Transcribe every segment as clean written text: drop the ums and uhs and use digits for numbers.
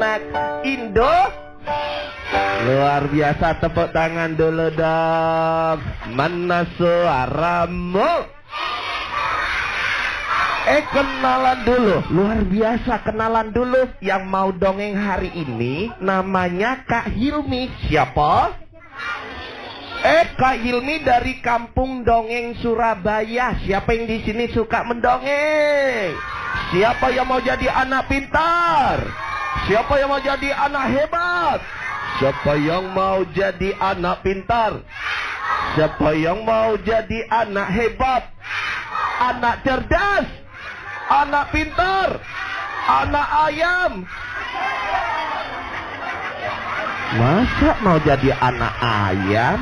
anak Indo. Luar biasa, tepuk tangan dulu dong. Mana suaramu? Kenalan dulu. Luar biasa, kenalan dulu. Yang mau dongeng hari ini namanya Kak Hilmi. Siapa? Kak Hilmi dari Kampung Dongeng Surabaya. Siapa yang di sini suka mendongeng? Siapa yang mau jadi anak pintar? Siapa yang mau jadi anak hebat? Siapa yang mau jadi anak pintar? Siapa yang mau jadi anak hebat? Anak cerdas? Anak pintar? Anak ayam? Masa mau jadi anak ayam?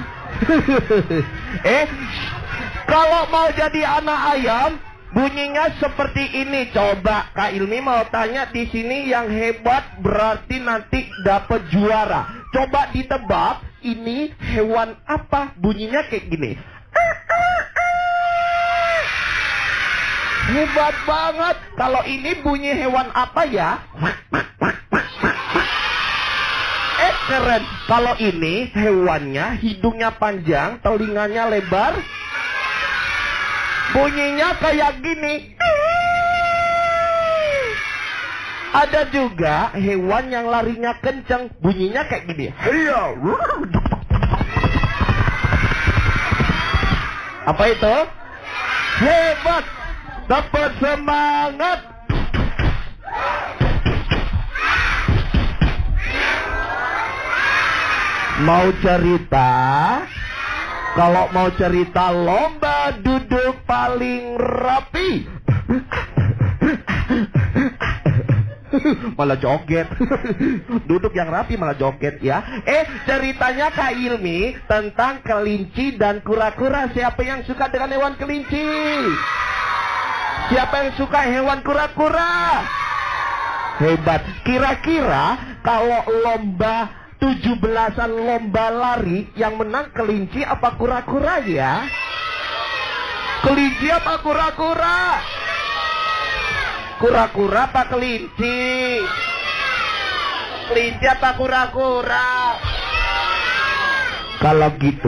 Kalau mau jadi anak ayam, bunyinya seperti ini. Coba Kak Ilmi mau tanya di sini, yang hebat berarti nanti dapat juara. Coba ditebak, ini hewan apa? Bunyinya kayak gini. Hebat banget. Kalau ini bunyi hewan apa ya? Keren. Kalau ini hewannya hidungnya panjang, telinganya lebar. Bunyinya kayak gini. Ada juga hewan yang larinya kencang, bunyinya kayak gini. Apa itu? Hebat. Dapat semangat. Mau cerita? Kalau mau cerita lomba duduk paling rapi. Malah joget. Duduk yang rapi malah joget ya. Ceritanya Kak Ilmi tentang kelinci dan kura-kura. Siapa yang suka dengan hewan kelinci? Siapa yang suka hewan kura-kura? Hebat. Kira-kira kalau lomba 17-an lomba lari, yang menang kelinci apa kura-kura ya? Kelinci apa kura-kura? Kura-kura apa kelinci? Kelinci apa kura-kura? Kalau gitu